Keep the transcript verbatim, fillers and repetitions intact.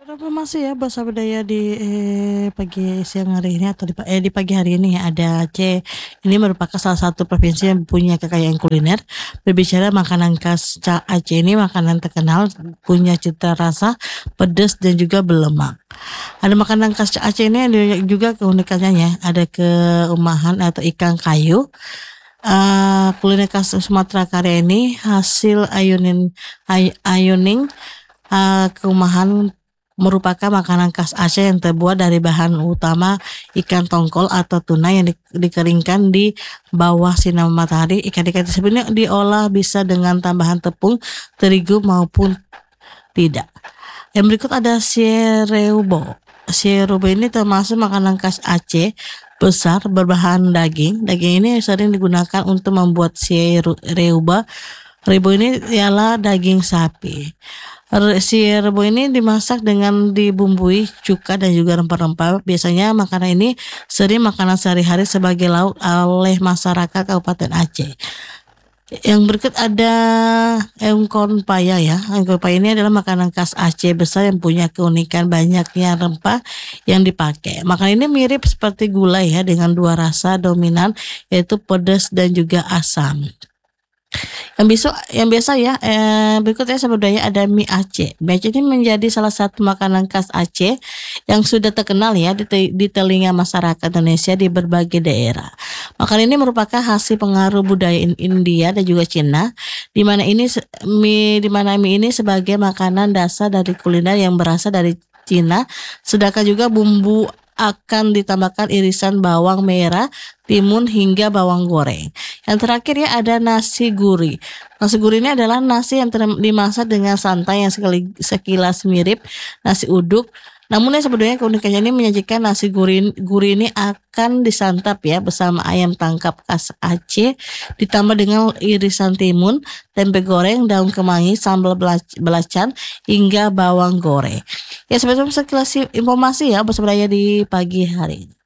Informasi ya bahasa budaya di eh, pagi siang hari ini atau di, pa- eh, di pagi hari ini ya, ada Aceh. Ini merupakan salah satu provinsi yang punya kekayaan kuliner. Berbicara makanan khas Ca- Aceh, ini makanan terkenal, punya cita rasa pedas dan juga berlemak. Ada makanan khas Aceh ini ada juga keunikannya ya. Ada keumahan atau ikan kayu. Eh, kuliner khas Sumatera Karya ini hasil ayunin ay, ayuning. Eh, keumahan merupakan makanan khas Aceh yang terbuat dari bahan utama ikan tongkol atau tuna yang di- dikeringkan di bawah sinar matahari. Ikan-ikan tersebut ini diolah bisa dengan tambahan tepung, terigu maupun tidak. Yang berikut ada siereubo. Siereubo ini termasuk makanan khas Aceh, besar berbahan daging. Daging ini sering digunakan untuk membuat siereubo. Rebo ini ialah daging sapi. Re- Si rebo ini dimasak dengan dibumbui cuka dan juga rempah-rempah. Biasanya makanan ini sering makanan sehari-hari sebagai lauk oleh masyarakat Kabupaten Aceh. Yang berikut ada engkon paya ya. Engkon paya ini adalah makanan khas Aceh besar yang punya keunikan banyaknya rempah yang dipakai. Makanan ini mirip seperti gulai ya, dengan dua rasa dominan yaitu pedas dan juga asam. Yang biasa, yang biasa ya, eh, berikutnya sebudaya ada mie Aceh. Mie Aceh ini menjadi salah satu makanan khas Aceh yang sudah terkenal ya di, te- di telinga masyarakat Indonesia di berbagai daerah. Makanan ini merupakan hasil pengaruh budaya in- India dan juga Cina, di mana ini se- mie, di mana mie ini sebagai makanan dasar dari kuliner yang berasal dari Cina, sedangkan juga bumbu akan ditambahkan irisan bawang merah, timun hingga bawang goreng. Yang terakhir ya ada nasi gurih. Nasi gurih ini adalah nasi yang ter- dimasak dengan santan yang sekali, sekilas mirip nasi uduk. Namun yang sebenarnya keunikannya ini menyajikan nasi gurih, gurih ini akan disantap ya bersama ayam tangkap khas Aceh, ditambah dengan irisan timun, tempe goreng, daun kemangi, sambal belac- belacan, hingga bawang goreng. Ya sebenarnya sekilas informasi ya bersama di pagi hari ini.